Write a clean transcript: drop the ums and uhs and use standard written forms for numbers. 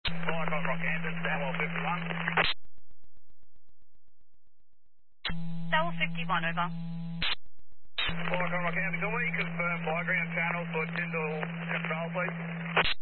Flight on Rockhampton, Stanwell 51. Stanwell 51, over. Flight on Rockhampton, can we confirm flight ground channel for Tyndall Control, please?